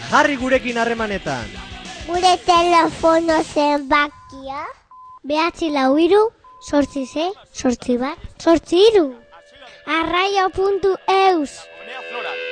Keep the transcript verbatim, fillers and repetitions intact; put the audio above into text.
Jarri gurekin harremanetan. Gure telefono zenbakia behatzi lau hiru, zortzi sei, zortzi bat, zortzi hiru. arraio puntu eus